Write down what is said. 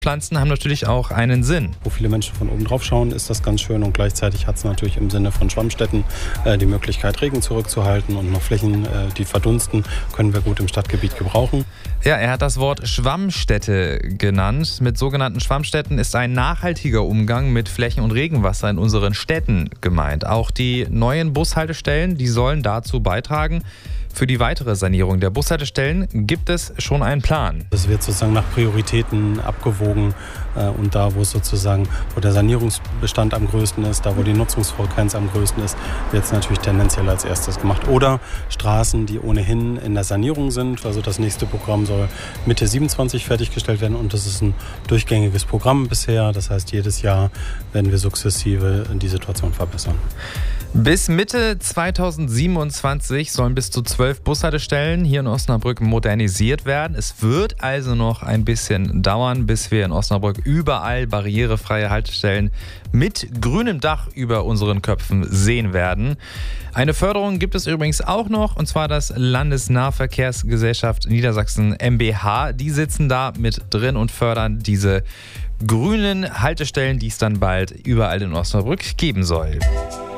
Pflanzen haben natürlich auch einen Sinn. Wo viele Menschen von oben drauf schauen, ist das ganz schön und gleichzeitig hat es natürlich im Sinne von Schwammstätten die Möglichkeit, Regen zurückzuhalten und noch Flächen, die verdunsten, können wir gut im Stadtgebiet gebrauchen. Ja, er hat das Wort Schwammstätte genannt. Mit sogenannten Schwammstätten ist ein nachhaltiger Umgang mit Flächen- und Regenwasser in unseren Städten gemeint. Auch die neuen Bushaltestellen, die sollen dazu beitragen. Für die weitere Sanierung der Bushaltestellen gibt es schon einen Plan. Das wird sozusagen nach Prioritäten abgewogen und da, wo der Sanierungsbestand am größten ist, da, wo die Nutzungsfrequenz am größten ist, wird es natürlich tendenziell als erstes gemacht. Oder Straßen, die ohnehin in der Sanierung sind. Also das nächste Programm soll Mitte 27 fertiggestellt werden und das ist ein durchgängiges Programm bisher. Das heißt, jedes Jahr werden wir sukzessive die Situation verbessern. Bis Mitte 2027 sollen bis zu 12 Bushaltestellen hier in Osnabrück modernisiert werden. Es wird also noch ein bisschen dauern, bis wir in Osnabrück überall barrierefreie Haltestellen mit grünem Dach über unseren Köpfen sehen werden. Eine Förderung gibt es übrigens auch noch, und zwar das Landesnahverkehrsgesellschaft Niedersachsen MBH. Die sitzen da mit drin und fördern diese grünen Haltestellen, die es dann bald überall in Osnabrück geben soll.